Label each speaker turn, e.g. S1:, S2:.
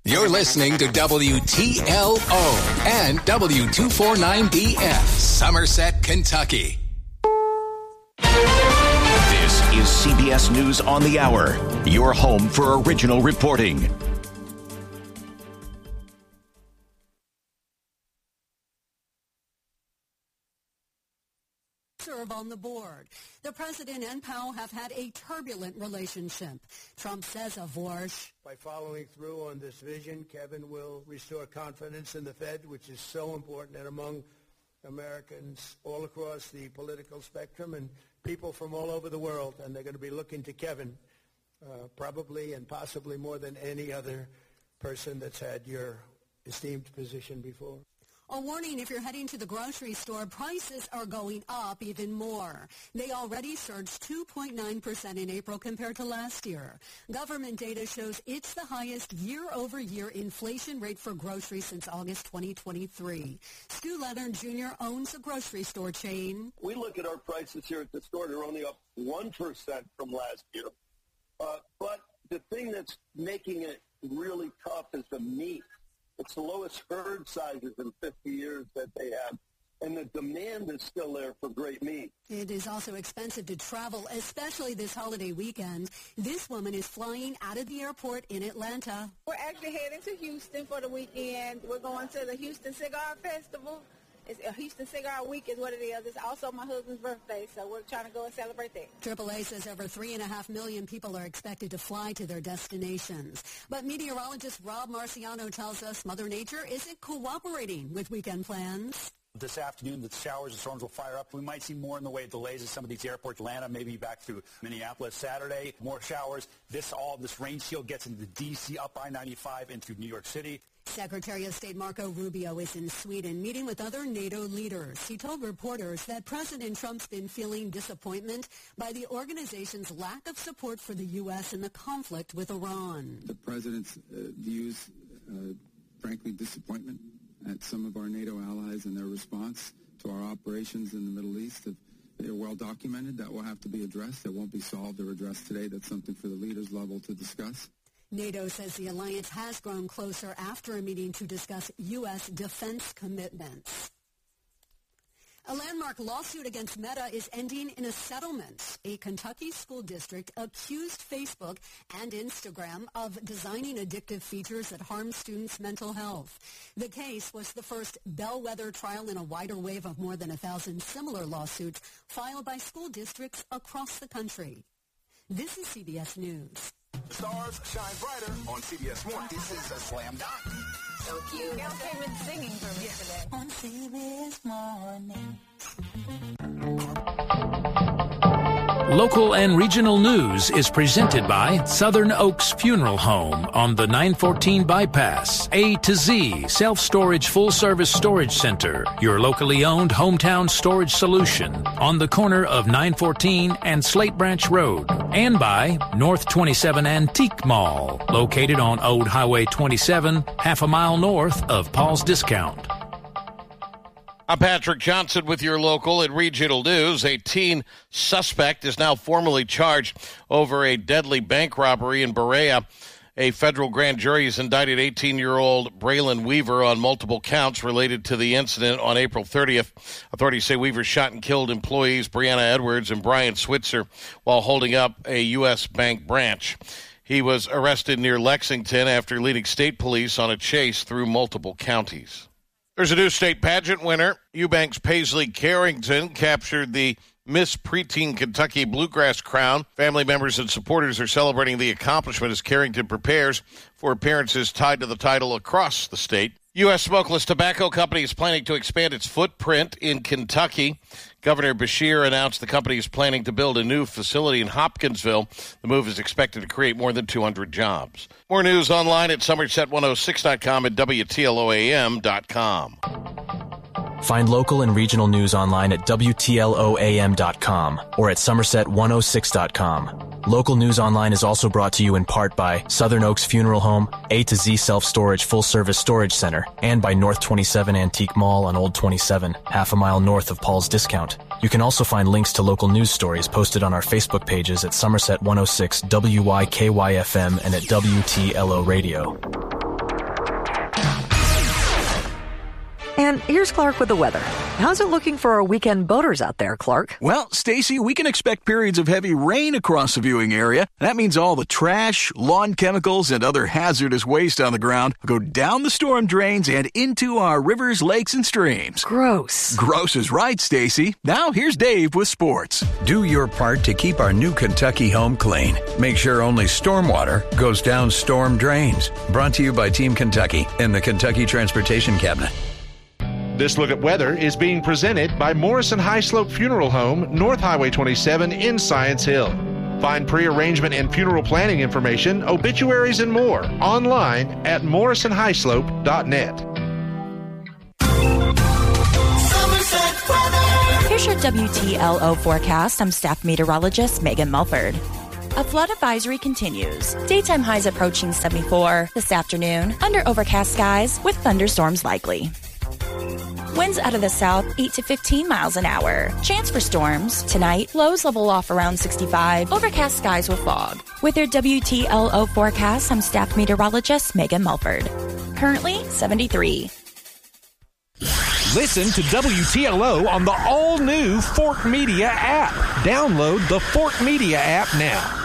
S1: You're listening to WTLO and W249BF, Somerset, Kentucky.
S2: This is CBS News on the Hour, your home for original reporting.
S3: Serve on the board. The president and Powell have had a turbulent relationship. Trump says of Warsh,
S4: by following through on this vision, Kevin will restore confidence in the Fed, which is so important, and among Americans all across the political spectrum and people from all over the world. And they're going to be looking to Kevin probably and possibly more than any other person that's had your esteemed position before.
S3: A warning, if you're heading to the grocery store, prices are going up even more. They already surged 2.9% in April compared to last year. Government data shows it's the highest year-over-year inflation rate for groceries since August 2023. Stu Leonard Jr. owns a grocery store chain.
S5: We look at our prices here at the store. They're only up 1% from last year. But the thing that's making it really tough is the meat. It's the lowest herd sizes in 50 years that they have, and the demand is still there for great meat.
S3: It is also expensive to travel, especially this holiday weekend. This woman is flying out of the airport in Atlanta.
S6: We're actually heading to Houston for the weekend. We're going to the Houston Cigar Festival. It's Houston Cigar Week is what it is. It's also my husband's birthday, so we're trying to go and celebrate that.
S3: AAA says over 3.5 million people are expected to fly to their destinations. But meteorologist Rob Marciano tells us Mother Nature isn't cooperating with weekend plans.
S7: This afternoon, the showers and storms will fire up. We might see more in the way of delays at some of these airports. Atlanta, maybe back through Minneapolis. Saturday, more showers. This rain shield gets into D.C., up I-95 into New York City.
S3: Secretary of State Marco Rubio is in Sweden meeting with other NATO leaders. He told reporters that President Trump's been feeling disappointment by the organization's lack of support for the U.S. in the conflict with Iran.
S8: The president's views, frankly, disappointment at some of our NATO allies and their response to our operations in the Middle East. They're well documented. That will have to be addressed. It won't be solved or addressed today. That's something for the leaders level to discuss.
S3: NATO says the alliance has grown closer after a meeting to discuss U.S. defense commitments. A landmark lawsuit against Meta is ending in a settlement. A Kentucky school district accused Facebook and Instagram of designing addictive features that harm students' mental health. The case was the first bellwether trial in a wider wave of more than 1,000 similar lawsuits filed by school districts across the country. This is CBS News.
S9: Stars shine brighter on CBS 1. This is a slam dunk.
S6: So cute. Y'all came in singing for me today.
S3: On CBS Morning.
S10: Local and regional news is presented by Southern Oaks Funeral Home on the 914 bypass. A to Z self-storage full-service storage center. Your locally owned hometown storage solution on the corner of 914 and Slate Branch Road. And by North 27 Antique Mall, located on Old Highway 27, half a mile north of Paul's Discount.
S11: I'm Patrick Johnson with your local and regional news. A teen suspect is now formally charged over a deadly bank robbery in Berea. A federal grand jury has indicted 18-year-old Braylon Weaver on multiple counts related to the incident on April 30th. Authorities say Weaver shot and killed employees Brianna Edwards and Brian Switzer while holding up a U.S. bank branch. He was arrested near Lexington after leading state police on a chase through multiple counties. There's a new state pageant winner. Eubank's Paisley Carrington captured the Miss Preteen Kentucky Bluegrass crown. Family members and supporters are celebrating the accomplishment as Carrington prepares for appearances tied to the title across the state. U.S. Smokeless Tobacco Company is planning to expand its footprint in Kentucky. Governor Beshear announced the company is planning to build a new facility in Hopkinsville. The move is expected to create more than 200 jobs. More news online at Somerset106.com and WTLOAM.com.
S12: Find local and regional news online at WTLOAM.com or at Somerset106.com. Local news online is also brought to you in part by Southern Oaks Funeral Home, A to Z Self-Storage Full-Service Storage Center, and by North 27 Antique Mall on Old 27, half a mile north of Paul's Discount. You can also find links to local news stories posted on our Facebook pages at Somerset 106 WYKY-FM and at WTLO Radio.
S13: And here's Clark with the weather. How's it looking for our weekend boaters out there, Clark?
S14: Well, Stacy, we can expect periods of heavy rain across the viewing area. That means all the trash, lawn chemicals, and other hazardous waste on the ground will go down the storm drains and into our rivers, lakes, and streams.
S13: Gross.
S14: Gross is right, Stacy. Now here's Dave with sports.
S15: Do your part to keep our new Kentucky home clean. Make sure only stormwater goes down storm drains. Brought to you by Team Kentucky and the Kentucky Transportation Cabinet.
S16: This look at weather is being presented by Morrison High Slope Funeral Home, North Highway 27 in Science Hill. Find pre-arrangement and funeral planning information, obituaries, and more online at morrisonhighslope.net.
S17: Here's your WTLO forecast. I'm staff meteorologist Megan Mulford. A flood advisory continues. Daytime highs approaching 74 this afternoon under overcast skies with thunderstorms likely. Winds out of the south, 8 to 15 miles an hour. Chance for storms. Tonight, lows level off around 65. Overcast skies with fog. With your WTLO forecast, I'm staff meteorologist Megan Mulford. Currently, 73.
S18: Listen to WTLO on the all-new Fork Media app. Download the Fork Media app now.